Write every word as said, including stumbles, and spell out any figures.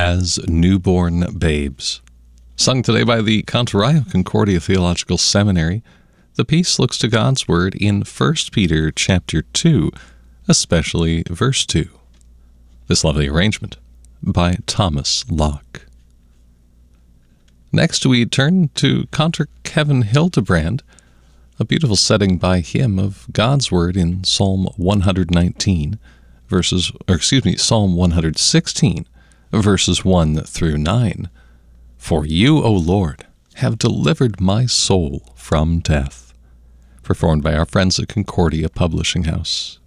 as newborn babes. Sung today by the Cantorayo Concordia Theological Seminary, the piece looks to God's Word in First Peter chapter two, especially verse two. This lovely arrangement by Thomas Locke. Next we turn to Cantor Kevin Hildebrand, a beautiful setting by him of God's Word in Psalm one nineteen, verses, or excuse me, Psalm one sixteen, verses one through nine. For you, O Lord, have delivered my soul from death. Performed by our friends at Concordia Publishing House.